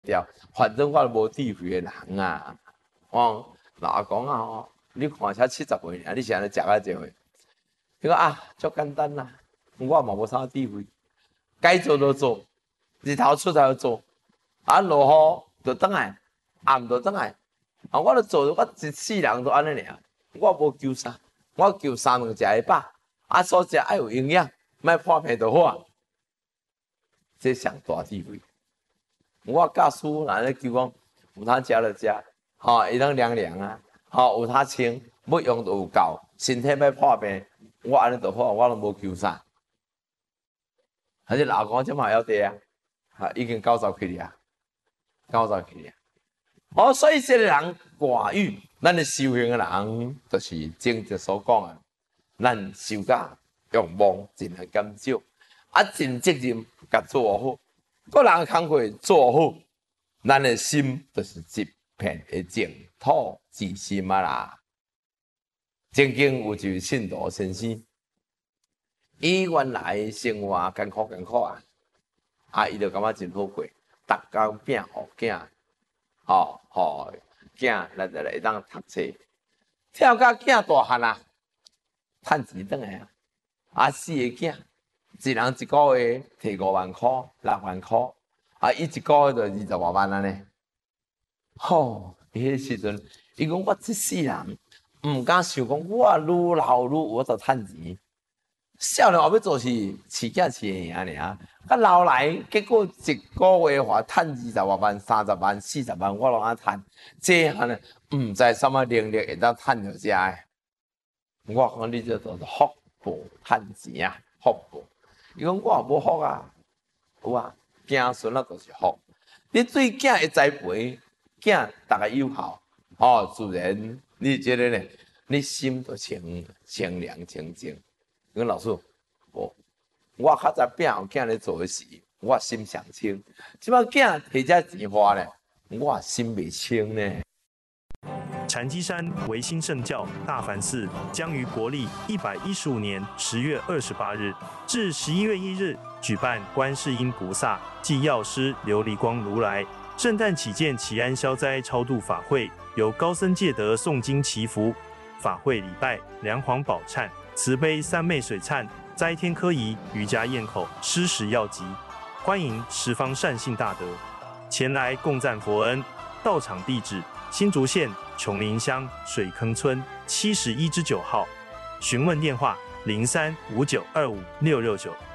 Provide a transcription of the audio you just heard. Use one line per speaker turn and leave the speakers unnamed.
掉，反正我无智慧的人啊。我老公啊，你看才70岁尔，你是安尼食到这岁？伊讲啊，足简单啦，我嘛无啥智慧，该做就做，日头出才要做，啊落雨就转来，暗就转来，啊我就做，我一世人都安尼尔，我无求啥，我求三顿食会饱，啊所食爱有营养，莫破病就好啊。这上大智慧。我教书人咧求讲，有通食就食，伊通凉凉啊，有通清，要用就有够，身体莫破病，我安尼就好，我都无求啥。而且老公即嘛要得啊，已经90岁了，90岁了。所以这个人寡欲，咱的修行的人，就是正直所讲啊，咱修甲欲望尽量减少，尽责任甲做好。个人工课做好，咱的心就是一片的净土之心啊啦。曾经有一位信徒先生，伊原来生活艰苦啊，伊就感觉真好过，逐工拼互囝，互囝来当读册，跳到囝大汉啊，趁钱转来啊，4个囝。一人一个月摕5万块、6万块，伊一个月就20多万安尼。迄时阵，伊讲我这世人毋敢想讲，我愈老愈我就趁钱。少年后要做事，饲囝饲个尔，甲老来结果一个月话趁20多万、30万、40万，我拢爱趁。这安尼毋知什么能力会当趁着遮个。我讲你这就是福报趁钱啊，福报。伊讲我也无福啊，有啊，子孙啊就是福。你对囝会栽培，囝逐个有效，自然你觉得呢？你心就清凉清净。讲老师，我较早拼互囝咧做诶事，我心上清。即摆囝摕遮钱花咧，我心未清呢。
禅机山维新圣教大梵寺将于国历115年10月28日至11月1日举办观世音菩萨暨药师琉璃光如来圣诞祈见祈安消灾超度法会，由高僧戒德诵经祈福，法会礼拜梁皇宝忏、慈悲三昧水忏、斋天科仪、瑜伽咽口、施食药集，欢迎十方善信大德前来共赞佛恩。到场地址：新竹县琼林乡水坑村71之9号，询问电话：0359256669。